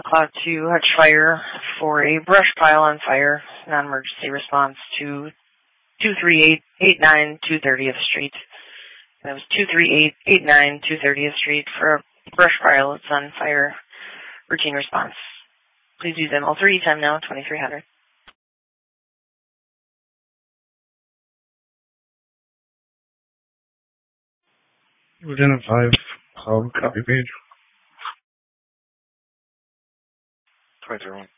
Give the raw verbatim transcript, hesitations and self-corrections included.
Cloud two, Hutch Fire for a brush pile on fire, non-emergency response to two three eight eight nine two thirtieth Street. That was two three eight eight nine two thirtieth Street for a brush pile that's on fire, routine response. Please use M L three, time now, twenty-three hundred. Lieutenant five, Cloud, copy page. twenty-three one.